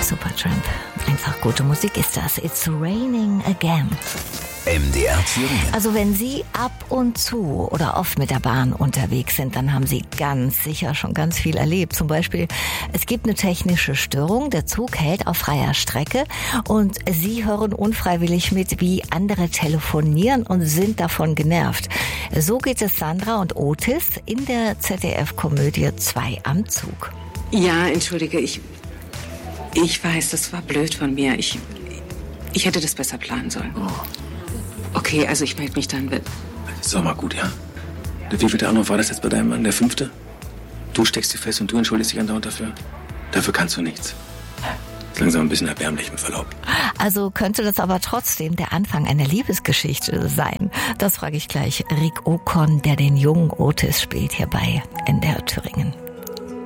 Supertramp. Einfach gute Musik ist das. It's raining again. MDR Thüringen. Also wenn Sie ab und zu oder oft mit der Bahn unterwegs sind, dann haben Sie ganz sicher schon ganz viel erlebt. Zum Beispiel, es gibt eine technische Störung, der Zug hält auf freier Strecke und Sie hören unfreiwillig mit, wie andere telefonieren und sind davon genervt. So geht es Sandra und Otis in der ZDF-Komödie 2 am Zug. Ja, entschuldige, ich weiß, das war blöd von mir. Ich hätte das besser planen sollen. Oh. Okay, also ich melde mich dann. Das ist doch mal gut, ja? Der wievielte Anruf war das jetzt bei deinem Mann? Der 5.? Du steckst dich fest und du entschuldigst dich andauernd dafür? Dafür kannst du nichts. Ist langsam ein bisschen erbärmlich, mit Verlaub. Also könnte das aber trotzdem der Anfang einer Liebesgeschichte sein? Das frage ich gleich Rick Okon, der den jungen Otis spielt hier bei NDR Thüringen.